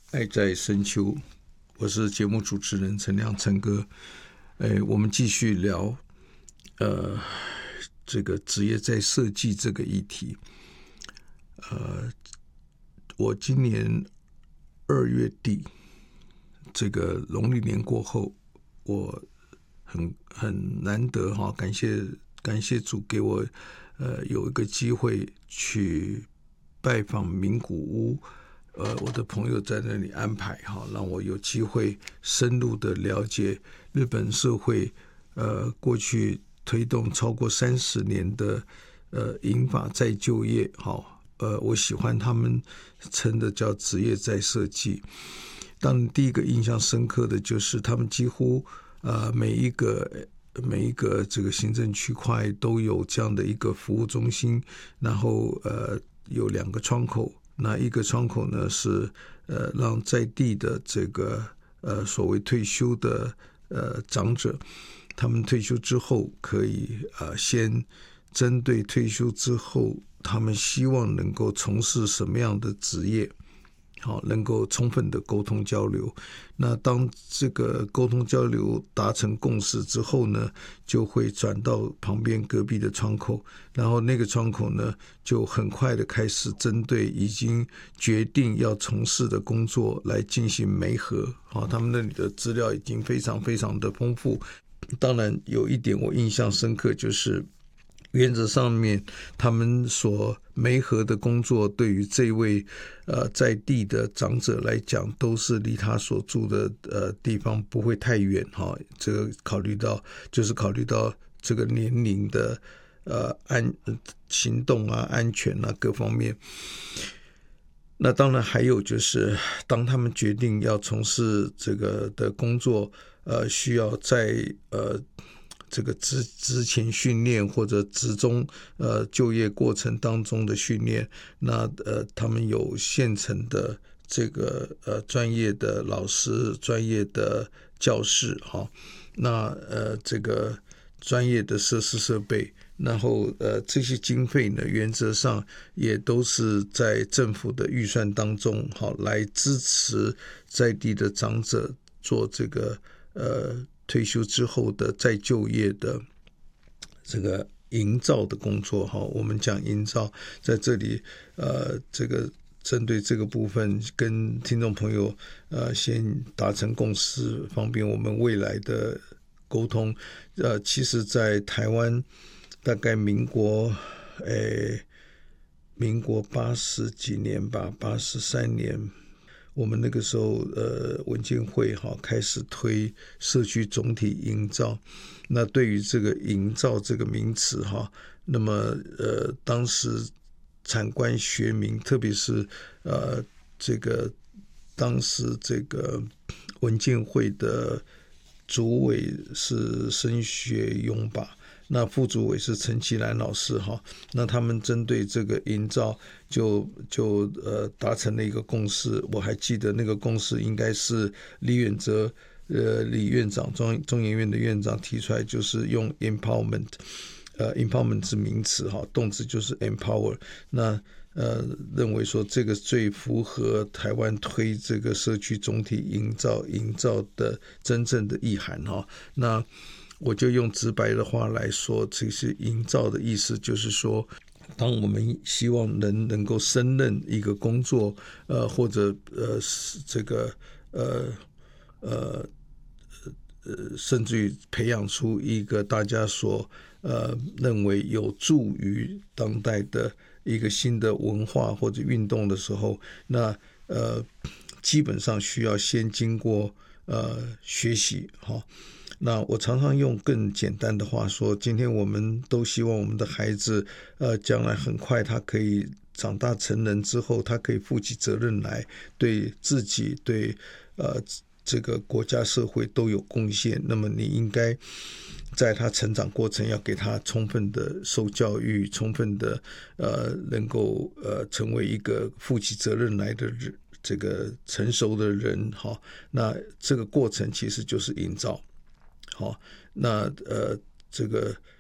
爱在深秋，我是节目主持人陈亮陈哥。我们继续聊这个职业在设计这个议题。我今年2月底，这个农历年过后，我很难得哈，感谢主给我有一个机会去拜访名古屋。我的朋友在那里安排哈，让我有机会深入的了解日本社会过去推动超过30年的银发再就业哈。我喜欢他们称的叫职业再设计。当然第一个印象深刻的就是他们几乎每一个这个行政区块都有这样的一个服务中心，然后有2个窗口。那一个窗口呢是让在地的这个所谓退休的长者，他们退休之后可以先针对退休之后他们希望能够从事什么样的职业，好，能够充分的沟通交流。那当这个沟通交流达成共识之后呢，就会转到旁边隔壁的窗口，然后那个窗口呢就很快的开始针对已经决定要从事的工作来进行媒合。好，他们那里的资料已经非常非常的丰富。当然有一点我印象深刻，就是原则上面他们所媒合的工作对于这位在地的长者来讲都是离他所住的地方不会太远哈。这个考虑到这个年龄的行动啊、安全啊各方面。那当然还有就是当他们决定要从事这个的工作需要在这个职前训练或者职中就业过程当中的训练，那他们有现成的这个专业的老师、专业的教室哈，那这个专业的设施设备，然后这些经费呢，原则上也都是在政府的预算当中好来支持在地的长者做这个退休之后的再就业的这个营造的工作哈。我们讲营造，在这里这个针对这个部分跟听众朋友先达成共识，方便我们未来的沟通。其实在台湾大概民国80几年吧，83年，我们那个时候文建会开始推社区总体营造。那对于这个营造这个名词那么当时产官学民，特别是这个当时这个文建会的主委是申学勇吧，那副主委是陈其兰老师那他们针对这个营造就达成了一个共识。我还记得那个共识应该是李远哲李院长中研院的院长提出来，就是用 empowerment 是名词动词就是 empower。那认为说这个最符合台湾推这个社区总体营造的真正的意涵那我就用直白的话来说，其实营造的意思就是说，当我们希望能够胜任一个工作或者这个甚至于培养出一个大家所认为有助于当代的一个新的文化或者运动的时候，那基本上需要先经过学习那我常常用更简单的话说，今天我们都希望我们的孩子将来很快他可以长大成人之后，他可以负起责任来，对自己对这个国家社会都有贡献。那么你应该在他成长过程要给他充分的受教育，充分的能够成为一个负起责任来的人，这个成熟的人那这个过程其实就是营造那这个